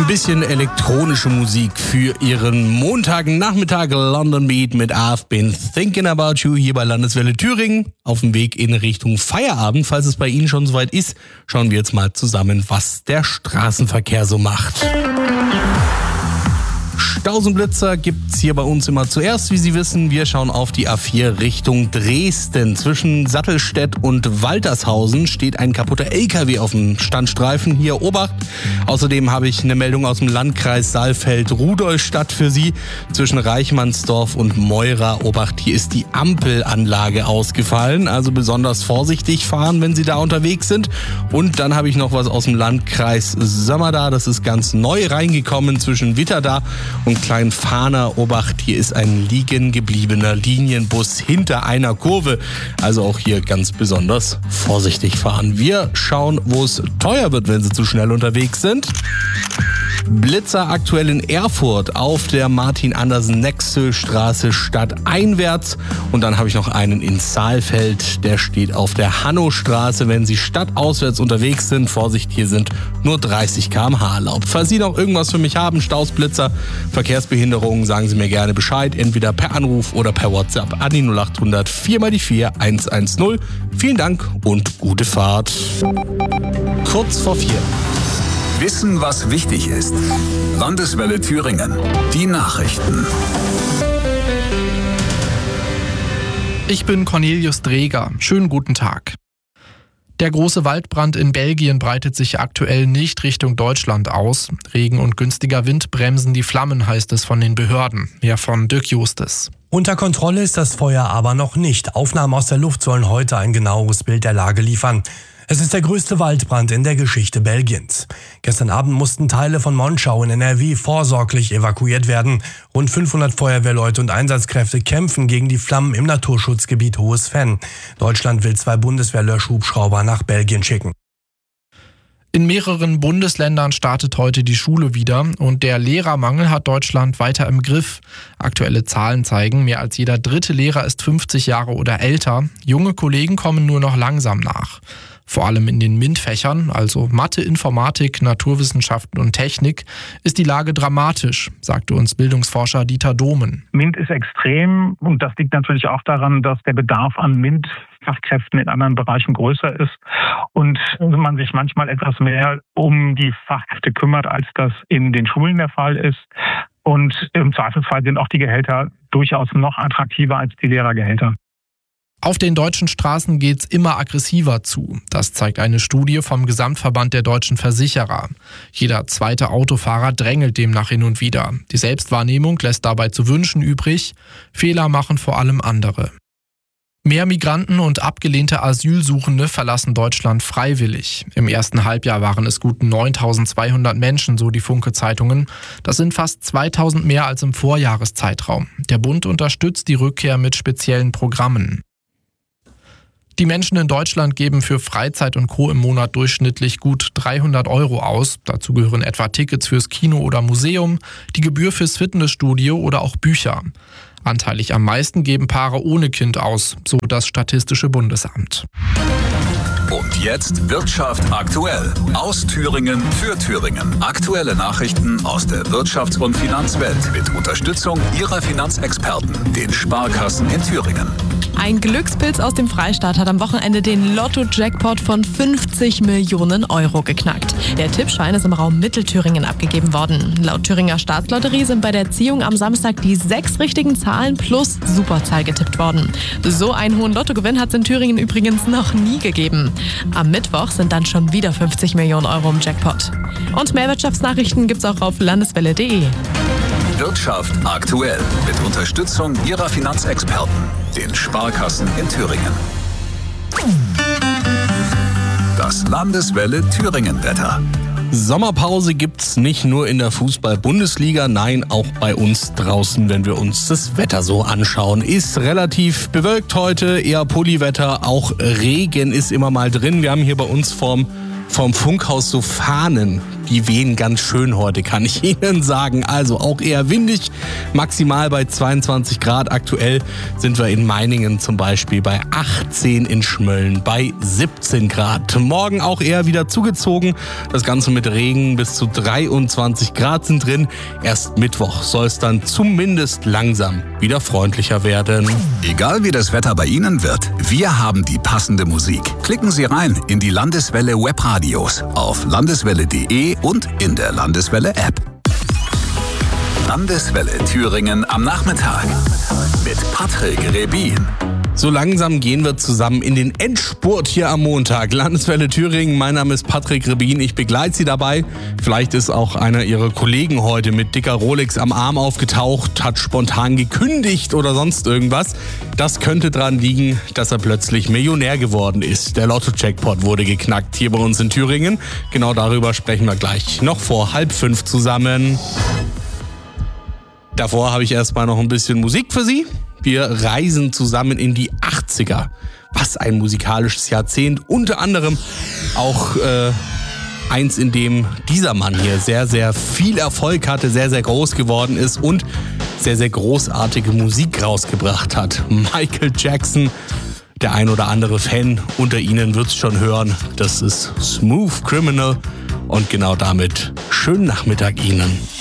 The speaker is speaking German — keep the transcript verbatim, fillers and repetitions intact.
Ein bisschen elektronische Musik für Ihren Montagnachmittag. London Beat mit I've Been Thinking About You hier bei Landeswelle Thüringen. Auf dem Weg in Richtung Feierabend. Falls es bei Ihnen schon soweit ist, schauen wir jetzt mal zusammen, was der Straßenverkehr so macht. Stausenblitzer gibt's hier bei uns immer zuerst, wie Sie wissen. Wir schauen auf die A vier Richtung Dresden. Zwischen Sattelstedt und Waltershausen steht ein kaputter L K W auf dem Standstreifen. Hier Obacht. Außerdem habe ich eine Meldung aus dem Landkreis Saalfeld-Rudolstadt für Sie. Zwischen Reichmannsdorf und Meura Obacht. Hier ist die Ampelanlage ausgefallen. Also besonders vorsichtig fahren, wenn Sie da unterwegs sind. Und dann habe ich noch was aus dem Landkreis Sömmerda. Das ist ganz neu reingekommen zwischen Witterda und Kleinfahner Obacht. Hier ist ein liegen gebliebener Linienbus hinter einer Kurve. Also auch hier ganz besonders vorsichtig fahren. Wir schauen, wo es teuer wird, wenn Sie zu schnell unterwegs sind. Blitzer aktuell in Erfurt auf der Martin-Andersen-Nexel-Straße stadteinwärts. Und dann habe ich noch einen in Saalfeld, der steht auf der Hannostraße. Wenn Sie stadtauswärts unterwegs sind, Vorsicht, hier sind nur dreißig Kilometer pro Stunde erlaubt. Falls Sie noch irgendwas für mich haben, Staus, Blitzer, Verkehrsbehinderungen, sagen Sie mir gerne Bescheid. Entweder per Anruf oder per WhatsApp an die null acht hundert vier mal die vier eins eins null. Vielen Dank und gute Fahrt. Kurz vor vier. Wissen, was wichtig ist. Landeswelle Thüringen. Die Nachrichten. Ich bin Cornelius Dreger. Schönen guten Tag. Der große Waldbrand in Belgien breitet sich aktuell nicht Richtung Deutschland aus. Regen und günstiger Wind bremsen die Flammen, heißt es von den Behörden. Mehr von Dirk Justes. Unter Kontrolle ist das Feuer aber noch nicht. Aufnahmen aus der Luft sollen heute ein genaueres Bild der Lage liefern. Es ist der größte Waldbrand in der Geschichte Belgiens. Gestern Abend mussten Teile von Monschau in N R W vorsorglich evakuiert werden. Rund fünfhundert Feuerwehrleute und Einsatzkräfte kämpfen gegen die Flammen im Naturschutzgebiet Hohes Venn. Deutschland will zwei Bundeswehr-Löschhubschrauber nach Belgien schicken. In mehreren Bundesländern startet heute die Schule wieder und der Lehrermangel hat Deutschland weiter im Griff. Aktuelle Zahlen zeigen, mehr als jeder dritte Lehrer ist fünfzig Jahre oder älter. Junge Kollegen kommen nur noch langsam nach. Vor allem in den MINT-Fächern, also Mathe, Informatik, Naturwissenschaften und Technik, ist die Lage dramatisch, sagte uns Bildungsforscher Dieter Dohmen. MINT ist extrem und das liegt natürlich auch daran, dass der Bedarf an MINT-Fachkräften in anderen Bereichen größer ist und man sich manchmal etwas mehr um die Fachkräfte kümmert, als das in den Schulen der Fall ist. Und im Zweifelsfall sind auch die Gehälter durchaus noch attraktiver als die Lehrergehälter. Auf den deutschen Straßen geht's immer aggressiver zu. Das zeigt eine Studie vom Gesamtverband der deutschen Versicherer. Jeder zweite Autofahrer drängelt demnach hin und wieder. Die Selbstwahrnehmung lässt dabei zu wünschen übrig. Fehler machen vor allem andere. Mehr Migranten und abgelehnte Asylsuchende verlassen Deutschland freiwillig. Im ersten Halbjahr waren es gut neuntausendzweihundert Menschen, so die Funke-Zeitungen. Das sind fast zweitausend mehr als im Vorjahreszeitraum. Der Bund unterstützt die Rückkehr mit speziellen Programmen. Die Menschen in Deutschland geben für Freizeit und Co. im Monat durchschnittlich gut dreihundert Euro aus. Dazu gehören etwa Tickets fürs Kino oder Museum, die Gebühr fürs Fitnessstudio oder auch Bücher. Anteilig am meisten geben Paare ohne Kind aus, so das Statistische Bundesamt. Und jetzt Wirtschaft aktuell. Aus Thüringen für Thüringen. Aktuelle Nachrichten aus der Wirtschafts- und Finanzwelt mit Unterstützung Ihrer Finanzexperten, den Sparkassen in Thüringen. Ein Glückspilz aus dem Freistaat hat am Wochenende den Lotto-Jackpot von fünfzig Millionen Euro geknackt. Der Tippschein ist im Raum Mittelthüringen abgegeben worden. Laut Thüringer Staatslotterie sind bei der Ziehung am Samstag die sechs richtigen Zahlen plus Superzahl getippt worden. So einen hohen Lottogewinn hat es in Thüringen übrigens noch nie gegeben. Am Mittwoch sind dann schon wieder fünfzig Millionen Euro im Jackpot. Und mehr Wirtschaftsnachrichten gibt's auch auf landeswelle punkt de. Wirtschaft aktuell mit Unterstützung Ihrer Finanzexperten, den Sparkassen in Thüringen. Das Landeswelle Thüringen-Wetter. Sommerpause gibt's nicht nur in der Fußball-Bundesliga, nein, auch bei uns draußen, wenn wir uns das Wetter so anschauen. Ist relativ bewölkt heute, eher Pulliwetter, auch Regen ist immer mal drin. Wir haben hier bei uns vorm, vorm Funkhaus so Fahnen die wehen ganz schön heute, kann ich Ihnen sagen. Also auch eher windig, maximal bei zweiundzwanzig Grad. Aktuell sind wir in Meiningen zum Beispiel bei achtzehn, in Schmölln bei siebzehn Grad. Morgen auch eher wieder zugezogen. Das Ganze mit Regen, bis zu dreiundzwanzig Grad sind drin. Erst Mittwoch soll es dann zumindest langsam wieder freundlicher werden. Egal wie das Wetter bei Ihnen wird, wir haben die passende Musik. Klicken Sie rein in die Landeswelle Webradios auf landeswelle punkt de und in der Landeswelle App. Landeswelle Thüringen am Nachmittag mit Patrick Rebin. So langsam gehen wir zusammen in den Endspurt hier am Montag. Landeswelle Thüringen, mein Name ist Patrick Rebin, ich begleite Sie dabei. Vielleicht ist auch einer Ihrer Kollegen heute mit dicker Rolex am Arm aufgetaucht, hat spontan gekündigt oder sonst irgendwas. Das könnte daran liegen, dass er plötzlich Millionär geworden ist. Der Lotto-Jackpot wurde geknackt hier bei uns in Thüringen. Genau darüber sprechen wir gleich noch vor halb fünf zusammen. Davor habe ich erstmal noch ein bisschen Musik für Sie. Wir reisen zusammen in die achtziger. Was ein musikalisches Jahrzehnt. Unter anderem auch äh, eins, in dem dieser Mann hier sehr, sehr viel Erfolg hatte, sehr, sehr groß geworden ist und sehr, sehr großartige Musik rausgebracht hat. Michael Jackson, der ein oder andere Fan unter Ihnen wird es schon hören. Das ist Smooth Criminal und genau damit schönen Nachmittag Ihnen.